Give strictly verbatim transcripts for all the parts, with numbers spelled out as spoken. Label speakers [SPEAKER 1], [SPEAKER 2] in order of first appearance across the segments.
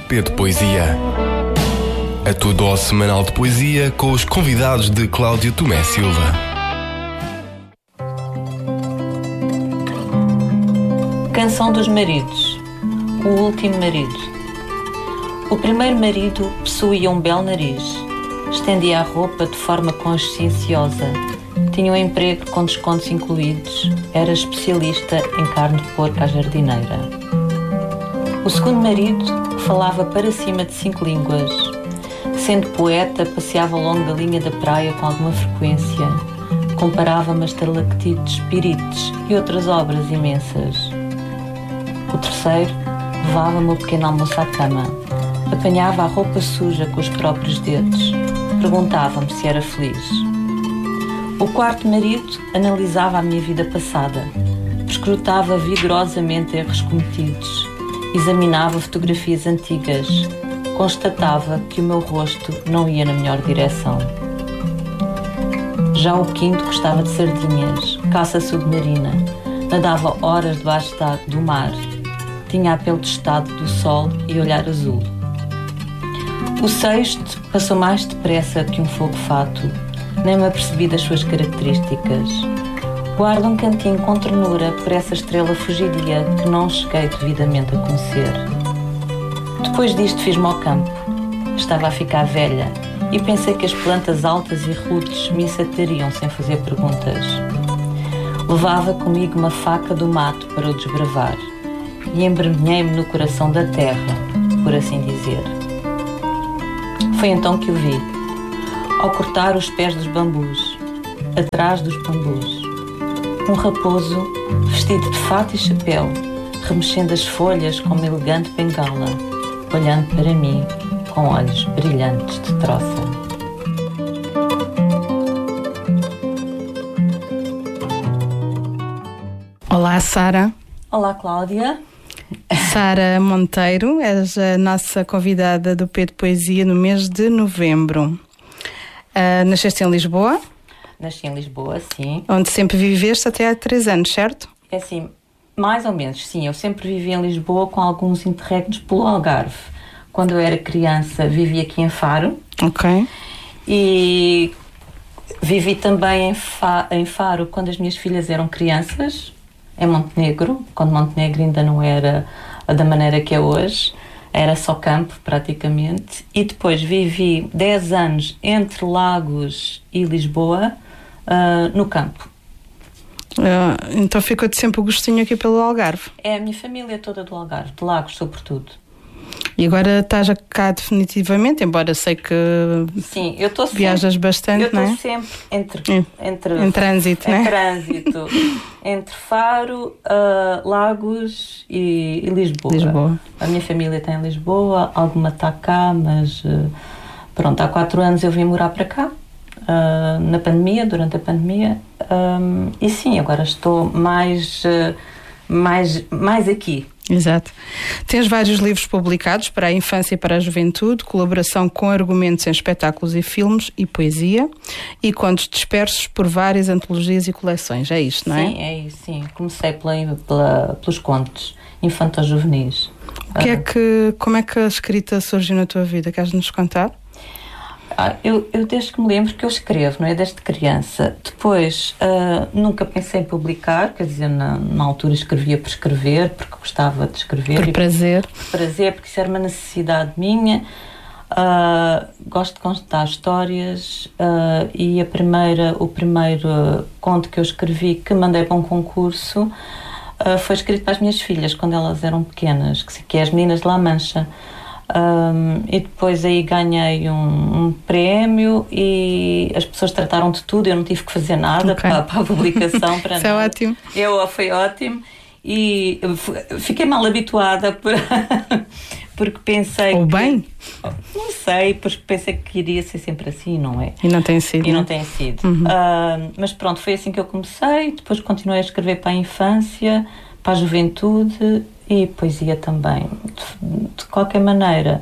[SPEAKER 1] P de Poesia. A tua dose semanal de poesia com os convidados de Cláudio Tomé Silva.
[SPEAKER 2] Canção dos maridos. O último marido. O primeiro marido possuía um belo nariz. Estendia a roupa de forma conscienciosa. Tinha um emprego com descontos incluídos. Era especialista em carne de porco à jardineira. O segundo marido falava para cima de cinco línguas. Sendo poeta, passeava ao longo da linha da praia com alguma frequência. Comparava-me a estalactites de espíritos e outras obras imensas. O terceiro levava-me o pequeno almoço à cama. Apanhava a roupa suja com os próprios dedos. Perguntava-me se era feliz. O quarto marido analisava a minha vida passada. Perscrutava vigorosamente erros cometidos. Examinava fotografias antigas. Constatava que o meu rosto não ia na melhor direção. Já o quinto gostava de sardinhas, caça submarina. Nadava horas debaixo do mar. Tinha a pele tostada do sol e olhar azul. O sexto passou mais depressa que um fogo-fato. Nem me apercebi das suas características. Guardo um cantinho com ternura por essa estrela fugidia que não cheguei devidamente a conhecer. Depois disto fiz-me ao campo. Estava a ficar velha e pensei que as plantas altas e rudes me incitariam sem fazer perguntas. Levava comigo uma faca do mato para o desbravar e embrenhei-me no coração da terra, por assim dizer. Foi então que o vi, ao cortar os pés dos bambus, atrás dos bambus. Um raposo, vestido de fato e chapéu, remexendo as folhas com uma elegante bengala, olhando para mim com olhos brilhantes de troça.
[SPEAKER 3] Olá, Sara.
[SPEAKER 2] Olá, Cláudia.
[SPEAKER 3] Sara Monteiro, és a nossa convidada do P de Poesia no mês de novembro. Uh, nasceste em Lisboa?
[SPEAKER 2] Nasci em Lisboa, sim.
[SPEAKER 3] Onde sempre viveste até há três anos, certo?
[SPEAKER 2] É assim, mais ou menos, sim. Eu sempre vivi em Lisboa com alguns interregnos pelo Algarve. Quando eu era criança, vivi aqui em Faro.
[SPEAKER 3] Ok. E
[SPEAKER 2] vivi também em, Fa- em Faro quando as minhas filhas eram crianças, em Montenegro, quando Montenegro ainda não era da maneira que é hoje. Era só campo, praticamente. E depois vivi dez anos entre Lagos e Lisboa, uh, no campo.
[SPEAKER 3] Uh, então ficou-te sempre o gostinho aqui pelo Algarve?
[SPEAKER 2] É a minha família toda do Algarve, de Lagos sobretudo.
[SPEAKER 3] E agora estás cá definitivamente, embora sei que
[SPEAKER 2] Sim, eu tô sempre,
[SPEAKER 3] viajas bastante,
[SPEAKER 2] eu
[SPEAKER 3] não é?
[SPEAKER 2] Eu estou sempre entre, entre,
[SPEAKER 3] em trânsito,
[SPEAKER 2] em
[SPEAKER 3] não é?
[SPEAKER 2] trânsito entre Faro, uh, Lagos e, e Lisboa.
[SPEAKER 3] Lisboa.
[SPEAKER 2] A minha família está em Lisboa, alguma está cá, mas uh, pronto, há quatro anos eu vim morar para cá, uh, na pandemia, durante a pandemia, um, e sim, agora estou mais, uh, mais, mais aqui.
[SPEAKER 3] Exato. Tens vários livros publicados para a infância e para a juventude, colaboração com argumentos em espetáculos e filmes e poesia, e contos dispersos por várias antologias e coleções. É isto, não é?
[SPEAKER 2] Sim, é isso, sim. Comecei pela, pela, pelos contos infanto-juvenis.
[SPEAKER 3] O que é que, como é que a escrita surgiu na tua vida? Queres-nos contar?
[SPEAKER 2] Ah, eu, eu desde que me lembro que eu escrevo, não é? Desde criança. Depois, uh, nunca pensei em publicar, quer dizer, na, na altura escrevia por escrever, porque gostava de escrever.
[SPEAKER 3] Por prazer.
[SPEAKER 2] Por prazer, porque isso era uma necessidade minha. Uh, gosto de contar histórias uh, e a primeira, o primeiro conto que eu escrevi, que mandei para um concurso, uh, foi escrito para as minhas filhas, quando elas eram pequenas, que, que é As Meninas de La Mancha. Um, e depois aí ganhei um, um prémio e as pessoas trataram de tudo, eu não tive que fazer nada. Okay. para, para a publicação. Para
[SPEAKER 3] Isso é ótimo.
[SPEAKER 2] Eu, foi ótimo e fiquei mal habituada por, porque pensei
[SPEAKER 3] ou
[SPEAKER 2] que,
[SPEAKER 3] bem?
[SPEAKER 2] Não sei, porque pensei que iria ser sempre assim, não é?
[SPEAKER 3] E não tem sido.
[SPEAKER 2] E não,
[SPEAKER 3] não
[SPEAKER 2] tem sido.
[SPEAKER 3] Uhum.
[SPEAKER 2] Uh, mas pronto, foi assim que eu comecei. Depois continuei a escrever para a infância, para a juventude e poesia também. De, de qualquer maneira,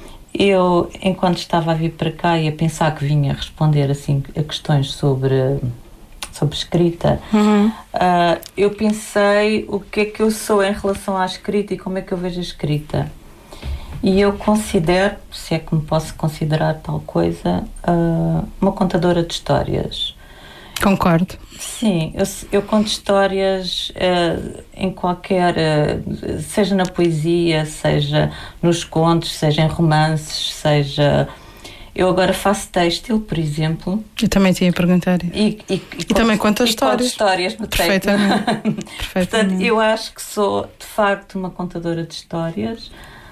[SPEAKER 2] eu, enquanto estava a vir para cá e a pensar que vinha responder assim a questões sobre, sobre escrita,
[SPEAKER 3] uhum.
[SPEAKER 2] uh, eu pensei o que é que eu sou em relação à escrita e como é que eu vejo a escrita. E eu considero, se é que me posso considerar tal coisa, uh, uma contadora de histórias.
[SPEAKER 3] Concordo.
[SPEAKER 2] Sim, eu, eu conto histórias uh, em qualquer, uh, seja na poesia, seja nos contos, seja em romances, seja... Eu agora faço têxtil, por exemplo.
[SPEAKER 3] Eu também tinha a perguntar.
[SPEAKER 2] E, e, e,
[SPEAKER 3] e também conto histórias.
[SPEAKER 2] Conto histórias no
[SPEAKER 3] Perfeitamente.
[SPEAKER 2] Perfeitamente. Portanto, eu acho que sou, de facto, uma contadora de histórias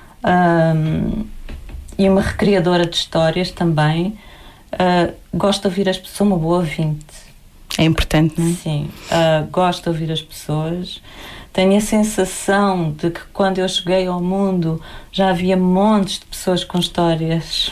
[SPEAKER 2] um, e uma recriadora de histórias também. Uh, gosto de ouvir as pessoas, sou uma boa ouvinte.
[SPEAKER 3] É importante, não é?
[SPEAKER 2] Sim, uh, gosto de ouvir as pessoas. Tenho a sensação de que quando eu cheguei ao mundo já havia montes de pessoas com histórias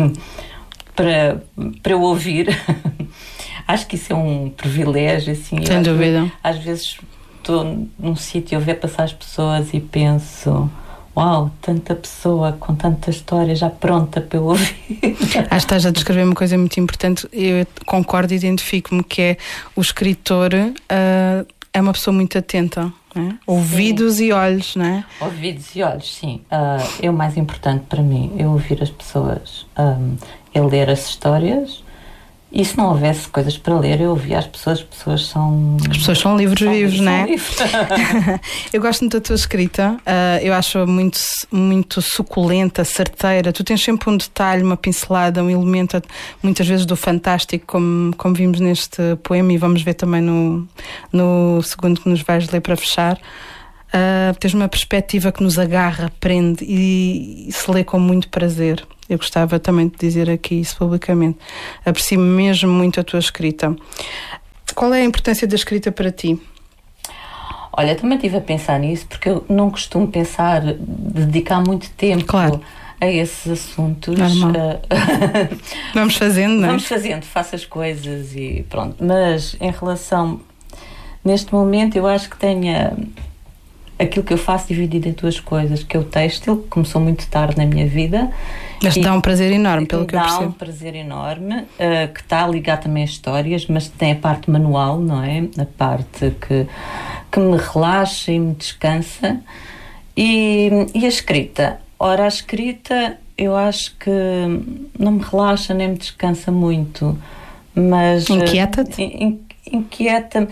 [SPEAKER 2] para, para eu ouvir. Acho que isso é um privilégio, assim.
[SPEAKER 3] Sem dúvida.
[SPEAKER 2] Às vezes estou num sítio, eu vejo passar as pessoas e penso... Uau, tanta pessoa com tanta história já pronta para eu ouvir.
[SPEAKER 3] Acho que estás a descrever uma coisa muito importante. Eu concordo e identifico-me que é o escritor uh, é uma pessoa muito atenta, não é? Ouvidos e olhos, não é?
[SPEAKER 2] Ouvidos e olhos, sim. Uh, é o mais importante para mim, é ouvir as pessoas, um, é ler as histórias. E se não houvesse coisas para ler, eu ouvia as pessoas. As pessoas são...
[SPEAKER 3] As pessoas são livros são, vivos,
[SPEAKER 2] são
[SPEAKER 3] não é?
[SPEAKER 2] Livros.
[SPEAKER 3] Eu gosto muito da tua escrita. Uh, eu acho muito, muito suculenta, certeira. Tu tens sempre um detalhe, uma pincelada, um elemento, muitas vezes do fantástico, como, como vimos neste poema e vamos ver também no, no segundo que nos vais ler para fechar. Uh, tens uma perspectiva que nos agarra, prende e, e se lê com muito prazer. Eu gostava também de dizer aqui isso publicamente. Aprecio mesmo muito a tua escrita. Qual é a importância da escrita para ti?
[SPEAKER 2] Olha, também estive a pensar nisso, porque eu não costumo pensar, dedicar muito tempo
[SPEAKER 3] claro.
[SPEAKER 2] a esses assuntos.
[SPEAKER 3] Normal. Vamos fazendo, não é?
[SPEAKER 2] Vamos fazendo, faço as coisas e pronto. Mas em relação... Neste momento eu acho que tenho... aquilo que eu faço dividido em duas coisas, que é o têxtil, que começou muito tarde na minha vida.
[SPEAKER 3] Mas dá um prazer enorme, pelo que eu percebo.
[SPEAKER 2] Dá um prazer enorme, uh, que está ligado também a histórias, mas tem a parte manual, não é? A parte que, que me relaxa e me descansa. E, e a escrita? Ora, a escrita eu acho que não me relaxa nem me descansa muito, mas...
[SPEAKER 3] Inquieta-te?
[SPEAKER 2] Uh, in, inquieta-me.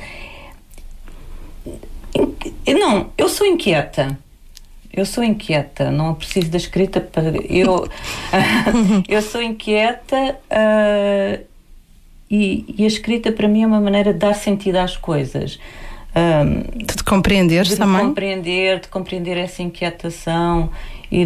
[SPEAKER 2] Não, eu sou inquieta. Eu sou inquieta, não preciso da escrita para... Eu, eu sou inquieta uh, e, e a escrita para mim é uma maneira de dar sentido às coisas. Um,
[SPEAKER 3] de te compreenderes
[SPEAKER 2] de
[SPEAKER 3] também?
[SPEAKER 2] De compreender, de compreender essa inquietação e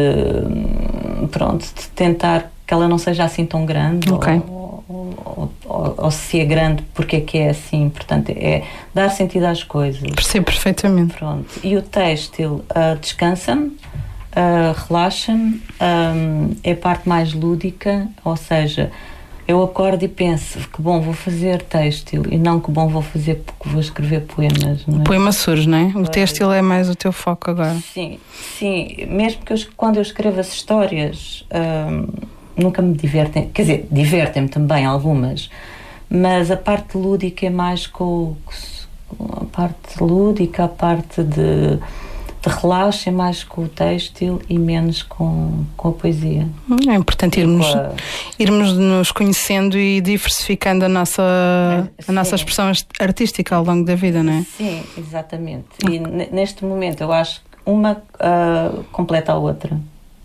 [SPEAKER 2] de, pronto, de tentar que ela não seja assim tão grande.
[SPEAKER 3] Ok.
[SPEAKER 2] Ou, ou, ou, ou se é grande, porque é que é assim. Portanto, é dar sentido às coisas.
[SPEAKER 3] Percebo perfeitamente.
[SPEAKER 2] Pronto. E o têxtil uh, descansa-me, uh, relaxa-me, um, é a parte mais lúdica, ou seja, eu acordo e penso que bom, vou fazer têxtil e não que bom, vou fazer porque vou escrever poemas. Não é?
[SPEAKER 3] O poema surge, não é? O têxtil é mais o teu foco agora.
[SPEAKER 2] Sim, sim. Mesmo que eu, quando eu escrevo as histórias, um, nunca me divertem, quer dizer, divertem-me também algumas, mas a parte lúdica é mais com, com a parte lúdica, a parte de, de relaxo é mais com o têxtil e menos com, com a poesia.
[SPEAKER 3] É importante irmos, a... irmos nos conhecendo e diversificando a nossa, a nossa expressão artística ao longo da vida, não é?
[SPEAKER 2] Sim, exatamente. Okay. E neste momento eu acho que uma uh, completa a outra.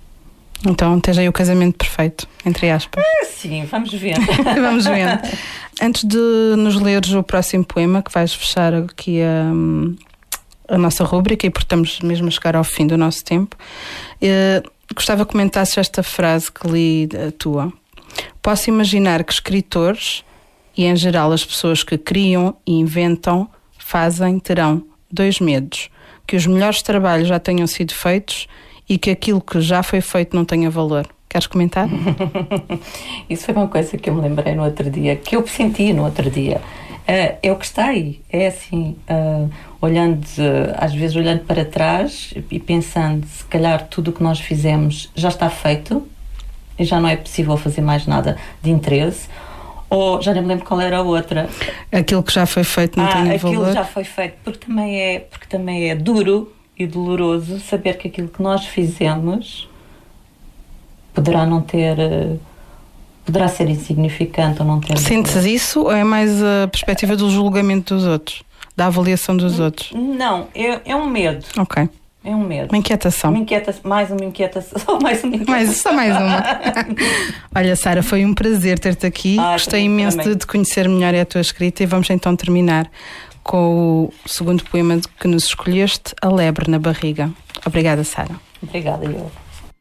[SPEAKER 3] Então tens aí o casamento perfeito, entre aspas.
[SPEAKER 2] Ah, sim, vamos ver.
[SPEAKER 3] Vamos ver. Antes de nos leres o próximo poema, que vais fechar aqui a, a nossa rúbrica, e porque estamos mesmo a chegar ao fim do nosso tempo, eh, gostava que comentasses esta frase que li a tua. Posso imaginar que escritores, e em geral as pessoas que criam e inventam, fazem, terão dois medos: que os melhores trabalhos já tenham sido feitos e que aquilo que já foi feito não tenha valor. Queres comentar?
[SPEAKER 2] Isso foi uma coisa que eu me lembrei no outro dia, que eu senti no outro dia. Uh, é o que está aí. É assim, uh, olhando, uh, às vezes olhando para trás e pensando, se calhar tudo o que nós fizemos já está feito e já não é possível fazer mais nada de interesse. Ou já nem me lembro qual era a outra.
[SPEAKER 3] Aquilo que já foi feito não
[SPEAKER 2] ah,
[SPEAKER 3] tem valor.
[SPEAKER 2] Aquilo que já foi feito, porque também é, porque também é duro e doloroso saber que aquilo que nós fizemos poderá não ter... Uh, poderá ser insignificante ou não ter...
[SPEAKER 3] Sentes isso ou é mais a perspectiva do julgamento dos outros? Da avaliação dos outros?
[SPEAKER 2] Não, é, é um medo.
[SPEAKER 3] Ok.
[SPEAKER 2] É um medo.
[SPEAKER 3] Uma inquietação.
[SPEAKER 2] Uma inquietação, mais uma inquietação. Só mais uma inquietação.
[SPEAKER 3] Mais, só mais uma. Olha, Sara, foi um prazer ter-te aqui.
[SPEAKER 2] Ah,
[SPEAKER 3] Gostei
[SPEAKER 2] também,
[SPEAKER 3] imenso
[SPEAKER 2] também.
[SPEAKER 3] de te conhecer melhor e a tua escrita. E vamos então terminar com o segundo poema que nos escolheste, A Lebre na Barriga. Obrigada, Sara.
[SPEAKER 2] Obrigada, eu.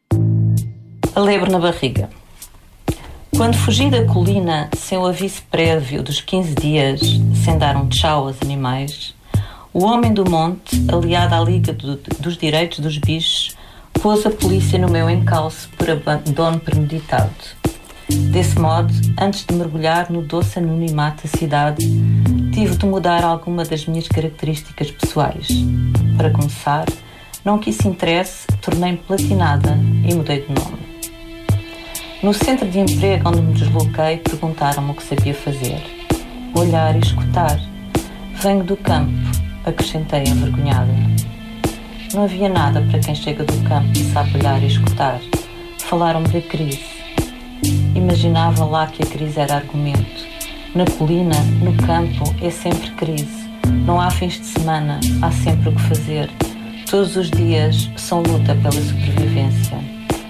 [SPEAKER 2] A lebre na barriga. Quando fugi da colina sem o aviso prévio dos quinze dias, sem dar um tchau aos animais, o homem do monte, aliado à Liga do, dos Direitos dos Bichos, pôs a polícia no meu encalço por abandono premeditado. Desse modo, antes de mergulhar no doce anonimato da cidade, tive de mudar alguma das minhas características pessoais. Para começar, não que isso interesse, tornei-me platinada e mudei de nome. No centro de emprego onde me desloquei, perguntaram-me o que sabia fazer. Olhar e escutar. Venho do campo, acrescentei envergonhada. Não havia nada para quem chega do campo e sabe olhar e escutar. Falaram-me da crise. Imaginava lá que a crise era argumento. Na colina, no campo, é sempre crise. Não há fins de semana, há sempre o que fazer. Todos os dias são luta pela sobrevivência.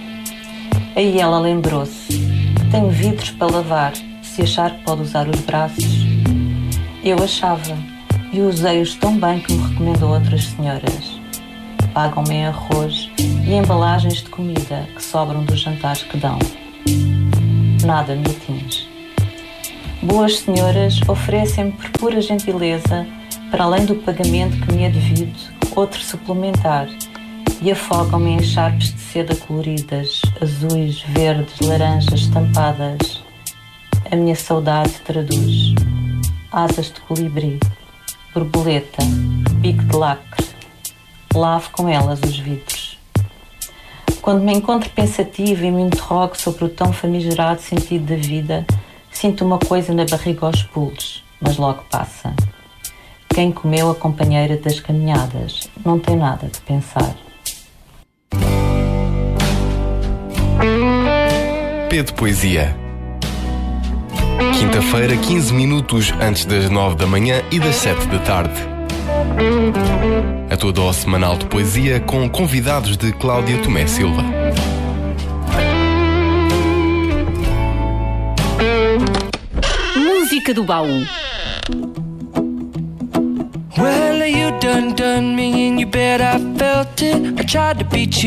[SPEAKER 2] Aí ela lembrou-se. Tenho vidros para lavar, se achar que pode usar os braços. Eu achava, e usei-os tão bem que me recomendou outras senhoras. Pagam-me em arroz e embalagens de comida que sobram dos jantares que dão. Nada me atinge. Boas senhoras oferecem-me por pura gentileza, para além do pagamento que me é devido, outro suplementar, e afogam-me em charpes de seda coloridas, azuis, verdes, laranjas, estampadas. A minha saudade traduz asas de colibri, borboleta, bico de lacre. Lavo com elas os vidros. Quando me encontro pensativa e me interrogo sobre o tão famigerado sentido da vida, sinto uma coisa na barriga aos pulos, mas logo passa. Quem comeu a companheira das caminhadas não tem nada de pensar.
[SPEAKER 1] P de Poesia. Quinta-feira, quinze minutos antes das nove da manhã e das sete da tarde. A tua dose semanal de poesia com convidados de Cláudia Tomé Silva.
[SPEAKER 4] Música do baú.
[SPEAKER 5] Well, you done done me and you bet I felt it. I tried to beat you